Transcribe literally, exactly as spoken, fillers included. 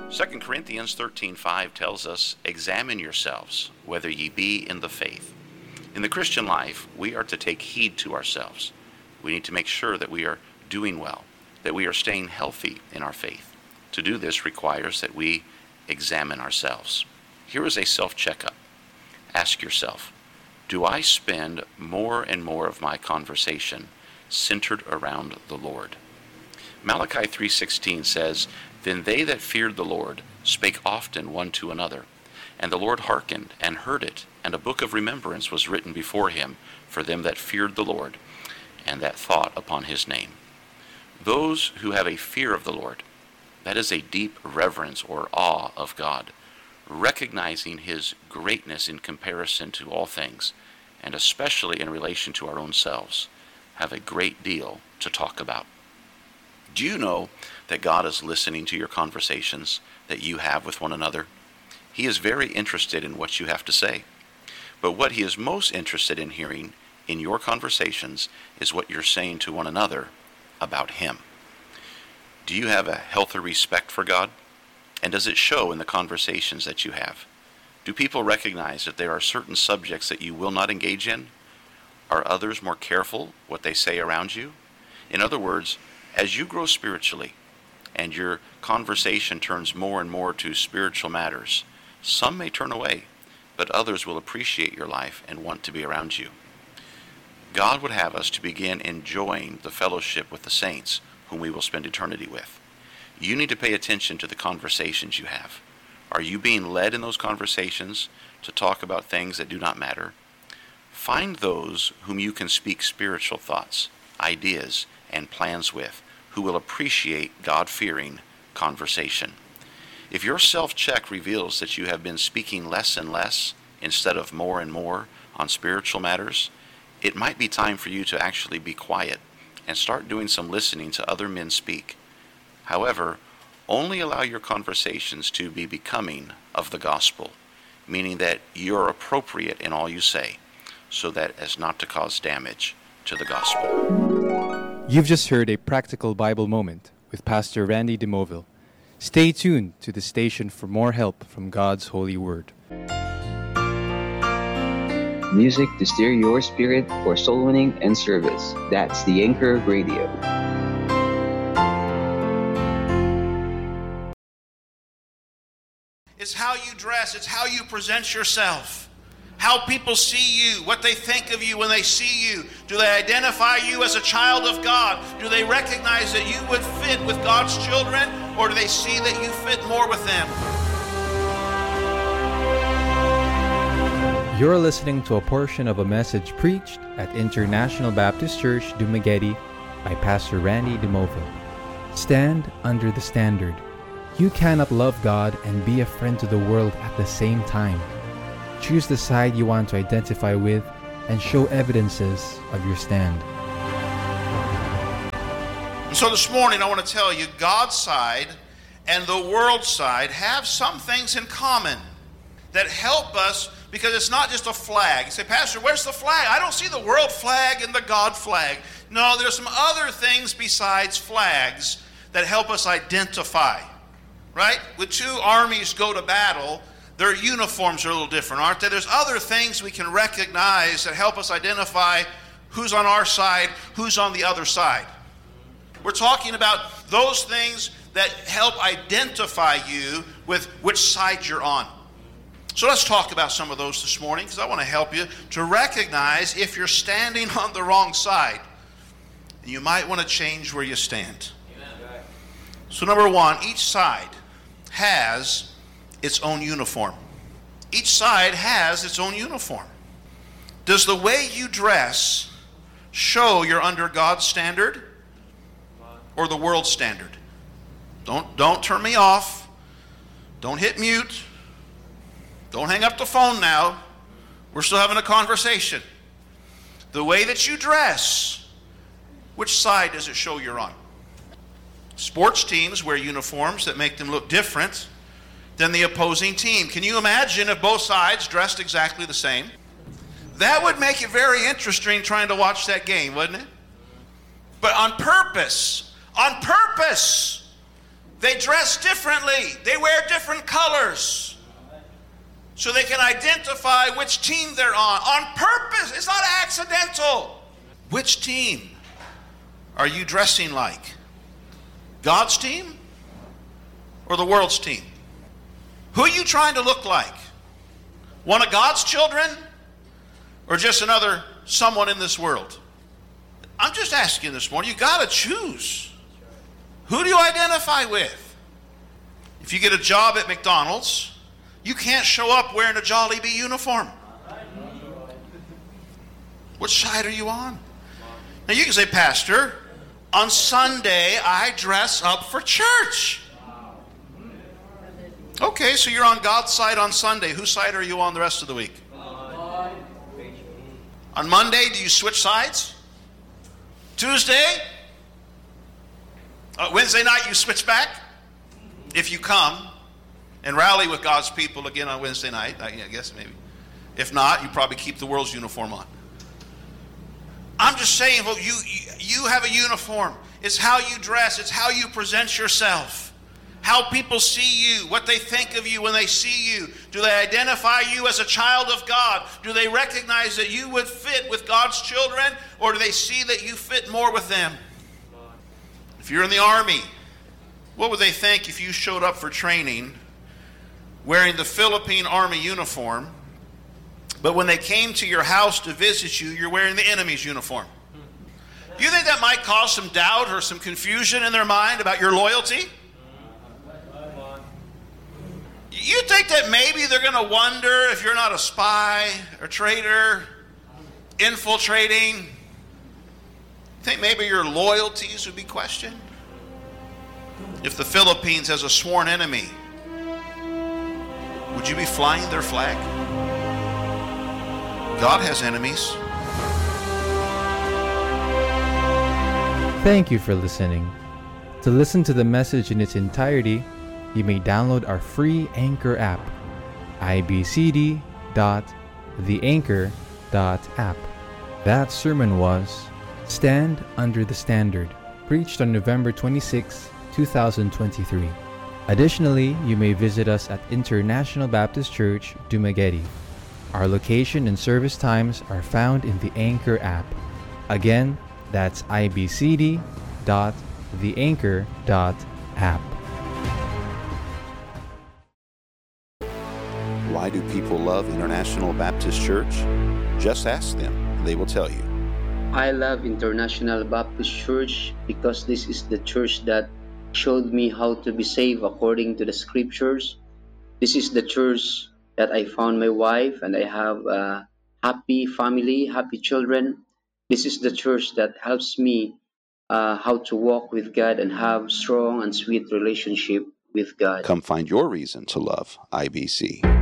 Second Corinthians thirteen five tells us, "Examine yourselves, whether ye be in the faith." In the Christian life, we are to take heed to ourselves. We need to make sure that we are doing well, that we are staying healthy in our faith. To do this requires that we examine ourselves. Here is a self-checkup. Ask yourself, do I spend more and more of my conversation centered around the Lord? Malachi three sixteen says, "Then they that feared the Lord spake often one to another, and the Lord hearkened and heard it, and a book of remembrance was written before him for them that feared the Lord, and that thought upon his name." Those who have a fear of the Lord, that is a deep reverence or awe of God, recognizing his greatness in comparison to all things, and especially in relation to our own selves, have a great deal to talk about. Do you know that God is listening to your conversations that you have with one another? He is very interested in what you have to say. But what he is most interested in hearing in your conversations is what you're saying to one another about him. Do you have a healthy respect for God? And does it show in the conversations that you have? Do people recognize that there are certain subjects that you will not engage in? Are others more careful what they say around you? In other words, as you grow spiritually and your conversation turns more and more to spiritual matters, some may turn away, but others will appreciate your life and want to be around you. God would have us to begin enjoying the fellowship with the saints whom we will spend eternity with. You need to pay attention to the conversations you have. Are you being led in those conversations to talk about things that do not matter? Find those whom you can speak spiritual thoughts, ideas, and plans with, who will appreciate God-fearing conversation. If your self-check reveals that you have been speaking less and less instead of more and more on spiritual matters, it might be time for you to actually be quiet and start doing some listening to other men speak. However, only allow your conversations to be becoming of the gospel, meaning that you're appropriate in all you say, so that as not to cause damage to the gospel. You've just heard a practical Bible moment with Pastor Randy DeMoville. Stay tuned to the station for more help from God's holy word. Music to steer your spirit for soul winning and service. That's the Anchor Radio. It's how you dress. It's how you present yourself. How people see you, what they think of you when they see you. Do they identify you as a child of God? Do they recognize that you would fit with God's children, or do they see that you fit more with them? You're listening to a portion of a message preached at International Baptist Church, Dumaguete by Pastor Randy DeMoville. Stand under the standard. You cannot love God and be a friend to the world at the same time. Choose the side you want to identify with and show evidences of your stand. And so this morning I want to tell you, God's side and the world's side have some things in common that help us, because it's not just a flag. You say, Pastor, where's the flag? I don't see the world flag and the God flag. No, there's some other things besides flags that help us identify, right? When two armies go to battle, their uniforms are a little different, aren't they? There's other things we can recognize that help us identify who's on our side, who's on the other side. We're talking about those things that help identify you with which side you're on. So let's talk about some of those this morning, because I want to help you to recognize if you're standing on the wrong side. And you might want to change where you stand. Amen. So number one, each side has its own uniform. Each side has its own uniform. Does the way you dress show you're under God's standard or the world's standard? Don't, don't turn me off. Don't hit mute. Don't hang up the phone now. We're still having a conversation. The way that you dress, which side does it show you're on? Sports teams wear uniforms that make them look different than the opposing team. Can you imagine if both sides dressed exactly the same? That would make it very interesting trying to watch that game, wouldn't it? But on purpose, on purpose, They dress differently. They wear different colors so they can identify which team they're on. On purpose. It's not accidental. Which team are you dressing like? God's team or the world's team? Who are you trying to look like? One of God's children or just another someone in this world? I'm just asking this morning. You got to choose. Who do you identify with? If you get a job at McDonald's, you can't show up wearing a Jollibee uniform. Which side are you on? Now you can say, Pastor, on Sunday I dress up for church. Okay, so you're on God's side on Sunday. Whose side are you on the rest of the week? On Monday, do you switch sides? Tuesday? Uh, Wednesday night, you switch back? If you come and rally with God's people again on Wednesday night, I guess maybe. If not, you probably keep the world's uniform on. I'm just saying, well, you, you have a uniform. It's how you dress. It's how you present yourself. How people see you, what they think of you when they see you. Do they identify you as a child of God? Do they recognize that you would fit with God's children? Or do they see that you fit more with them? If you're in the army, what would they think if you showed up for training wearing the Philippine Army uniform, but when they came to your house to visit you, you're wearing the enemy's uniform? Do you think that might cause some doubt or some confusion in their mind about your loyalty? You think that maybe they're going to wonder if you're not a spy or traitor, infiltrating? Think maybe your loyalties would be questioned? If the Philippines has a sworn enemy, would you be flying their flag? God has enemies. Thank you for listening. To listen to the message in its entirety, you may download our free Anchor app, i b c d dot the anchor dot app. That sermon was Stand Under the Standard, preached on November twenty-sixth, twenty twenty-three. Additionally, you may visit us at International Baptist Church, Dumaguete. Our location and service times are found in the Anchor app. Again, that's i b c d dot the anchor dot app. Why do people love International Baptist Church? Just ask them. They will tell you. I love International Baptist Church because this is the church that showed me how to be saved according to the scriptures. This is the church that I found my wife and I have a happy family, happy children. This is the church that helps me uh, how to walk with God and have strong and sweet relationship with God. Come find your reason to love I B C.